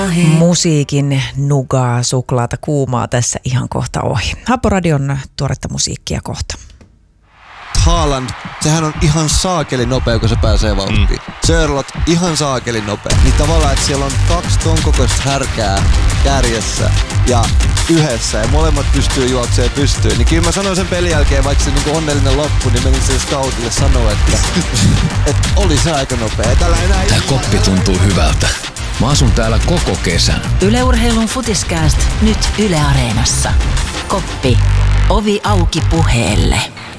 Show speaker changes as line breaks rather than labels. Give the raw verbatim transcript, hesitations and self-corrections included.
Musiikin nugaa, suklaata, kuumaa tässä ihan kohta ohi. Haporadion tuoretta musiikkia kohta.
Haaland, sehän on ihan saakeli nopea, kun se pääsee vauhtiin. Mm. Sörlot, ihan saakeli nopea. Niin tavallaan, että siellä on kaksi ton kokoista härkää kärjessä ja yhdessä ja molemmat pystyy juoksemaan pystyyn. Niin kyllä mä sanoin sen pelin jälkeen, vaikka se niinku onnellinen loppu, niin menin sen scoutille sanoa, että, että oli se aika nopea. Tällä enää
Tää koppi tuntuu hyvältä. Mä asun täällä koko kesän.
Yle Urheilun Futiskääst nyt Yle Areenassa. Koppi. Ovi auki puheelle.